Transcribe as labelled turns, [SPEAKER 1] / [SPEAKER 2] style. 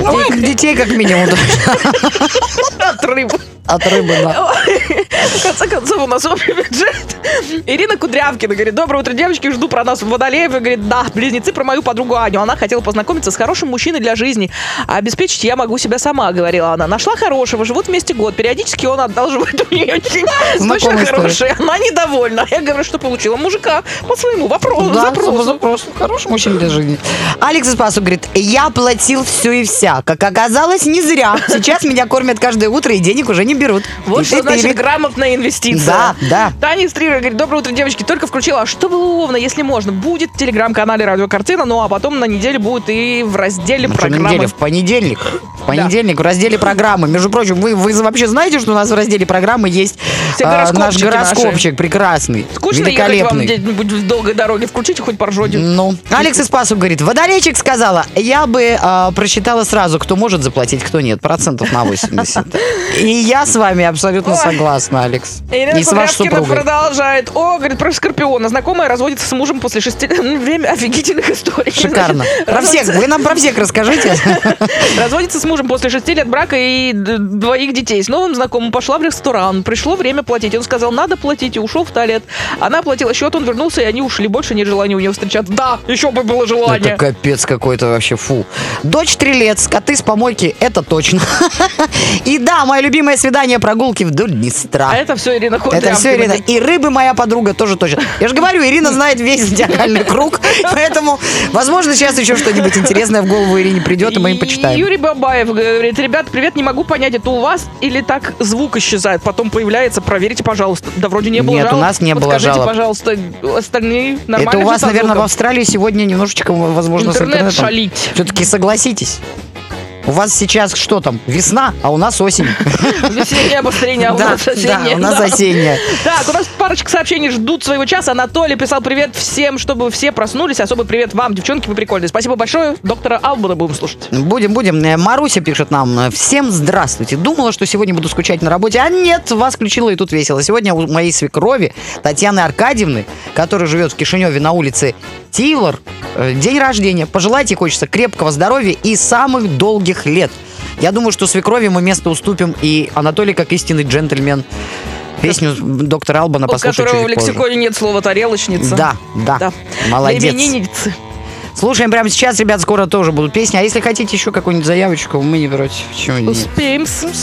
[SPEAKER 1] Детей как минимум.
[SPEAKER 2] От рыбы.
[SPEAKER 1] От рыбы, да.
[SPEAKER 2] В конце концов, у нас общий бюджет. Ирина Кудрявкина говорит: доброе утро, девочки, жду про нас в Водолееве. Говорит: да, близнецы про мою подругу Аню. Она хотела познакомиться с хорошим мужчиной для жизни. А обеспечить я могу себя сама, говорила она. Нашла хорошего, живут вместе год. Периодически он одалживает у нее очень хорошие. Она недовольна. Я говорю, что получила мужика по своему запросу.
[SPEAKER 1] Хороший мужчина для жизни. Алекс из Пасу говорит: я платил все и вся. Как оказалось, не зря. Сейчас меня кормят каждое утро и денег уже не берут.
[SPEAKER 2] Вот что значит грамотная инвестиция.
[SPEAKER 1] Да.
[SPEAKER 2] Таня из Трира говорит: доброе утро, девочки. Только включила. А что было Овна, если можно? Будет в телеграм-канале Радио Картина, ну а потом на неделе будет и в разделе программы.
[SPEAKER 1] В понедельник. В разделе программы. Между прочим, вы вообще знаете, что у нас в разделе программы есть наш гороскопчик прекрасный,
[SPEAKER 2] скучно
[SPEAKER 1] великолепный.
[SPEAKER 2] Ехать вам где-нибудь в долгой дороге? Включите, хоть поржете.
[SPEAKER 1] Ну, Алекс из Пасу говорит: водолейчик сказала, я бы просчитала сразу, кто может заплатить, кто нет. 80%. И я с вами абсолютно согласна, Алекс.
[SPEAKER 2] Ирина
[SPEAKER 1] И с вашей
[SPEAKER 2] Кудрявкина
[SPEAKER 1] супругой.
[SPEAKER 2] Продолжает. Говорит, про Скорпиона. Знакомая разводится с мужем после 6 лет. Время офигительных историй.
[SPEAKER 1] Шикарно. Про всех. Вы нам про всех расскажите.
[SPEAKER 2] Разводится с мужем после 6 лет брака и 2 детей. С новым знакомым пошла в ресторан. Пришло время платить. Он сказал, надо платить, и ушел в туалет. Она оплатила счет, он вернулся, и они ушли. Больше нет желания у него встречаться. Да, еще бы было желание.
[SPEAKER 1] Это капец какой-то вообще, фу. Дочь 3 лет, коты с помойки, это точно. И да, мое любимое свидание, прогулки вдоль Днестра.
[SPEAKER 2] А это все Ирина Кудрявкина.
[SPEAKER 1] Это все Ирина. И рыбы моя подруга тоже точно. Я же говорю, Ирина знает весь зодиакальный круг, поэтому, возможно, сейчас еще что-нибудь интересное в голову Ирине придет, и мы им почитаем.
[SPEAKER 2] Юрий Бабаев говорит: ребят, привет, не могу понять, это у вас или так звук исчезает, потом появляется, проверите, пожалуйста. Да вроде не было жалоб.
[SPEAKER 1] Нет, у нас не было жалоб.
[SPEAKER 2] Пожалуйста, остальные нормально.
[SPEAKER 1] Это у вас, наверное, в Австралии сегодня немножечко, возможно,
[SPEAKER 2] интернет
[SPEAKER 1] с интернетом.
[SPEAKER 2] шалить.
[SPEAKER 1] Все-таки согласитесь. У вас сейчас что там? Весна, а у нас осень.
[SPEAKER 2] Весеннее обострение, а у нас осеннее.
[SPEAKER 1] Да, у нас осеннее.
[SPEAKER 2] Так, у нас парочка сообщений ждут своего часа. Анатолий писал: привет всем, чтобы все проснулись. Особый привет вам, девчонки, вы прикольные. Спасибо большое. Доктора Албана будем слушать.
[SPEAKER 1] Будем. Маруся пишет нам: всем здравствуйте. Думала, что сегодня буду скучать на работе, а нет, вас включила и тут весело. Сегодня у моей свекрови Татьяны Аркадьевны, которая живет в Кишиневе на улице Тилор, день рождения. Пожелать ей хочется крепкого здоровья и самых долгих лет. Я думаю, что свекрови мы место уступим, и Анатолий, как истинный джентльмен, песню доктора Албана послушать чуть позже.
[SPEAKER 2] У которого в лексиконе нет слова «тарелочница».
[SPEAKER 1] Да. Молодец.
[SPEAKER 2] Именинницы.
[SPEAKER 1] Слушаем прямо сейчас, ребят, скоро тоже будут песни. А если хотите еще какую-нибудь заявочку, мы не против. Почему нет?
[SPEAKER 2] Успеем.